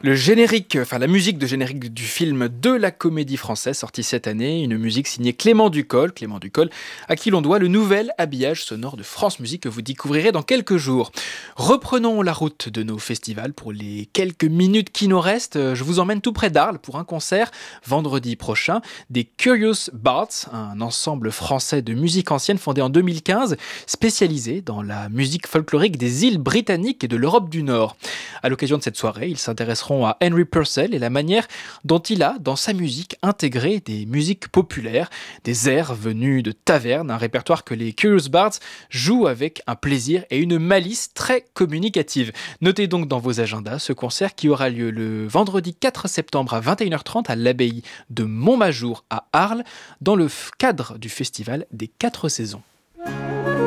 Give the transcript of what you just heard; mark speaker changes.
Speaker 1: La musique de générique du film de la Comédie Française sorti cette année, une musique signée Clément Ducol, à qui l'on doit le nouvel habillage sonore de France Musique que vous découvrirez dans quelques jours. Reprenons la route de nos festivals pour les quelques minutes qui nous restent. Je vous emmène tout près d'Arles pour un concert vendredi prochain des Curious Bards, un ensemble français de musique ancienne fondé en 2015, spécialisé dans la musique folklorique des îles britanniques et de l'Europe du Nord. À l'occasion de cette soirée, ils s'intéresseront à Henry Purcell et la manière dont il a, dans sa musique, intégré des musiques populaires, des airs venus de tavernes, un répertoire que les Curious Bards jouent avec un plaisir et une malice très communicative. Notez donc dans vos agendas ce concert qui aura lieu le vendredi 4 septembre à 21h30 à l'abbaye de Montmajour à Arles, dans le cadre du festival des 4 saisons.